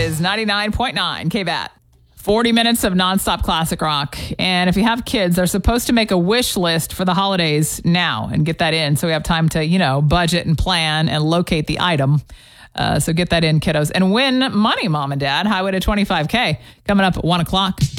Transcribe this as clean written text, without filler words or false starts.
is 99.9 KBAT. 40 minutes of nonstop classic rock. And if you have kids, they're supposed to make a wish list for the holidays now and get that in. So we have time to, budget and plan and locate the item. So get that in, kiddos. And win money, mom and dad. Highway to 25K coming up at 1 o'clock.